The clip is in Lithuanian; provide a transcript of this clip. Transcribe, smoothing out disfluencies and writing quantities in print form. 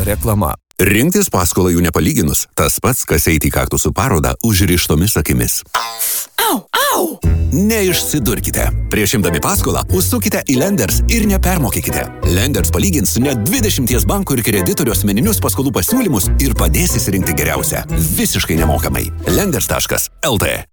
Reklama. Rinktis paskolą jų nepalyginus, tas pats, kas eiti į kaktusų parodą užrištomis akimis. Au, au! Neišsidurkite. Prieš imdami paskolą, užsukite į Lenders ir nepermokykite. Lenders palygins net 20 bankų ir kreditorių asmeninius paskolų pasiūlymus ir padės įsirinkti geriausią. Visiškai nemokamai. Lenders.lt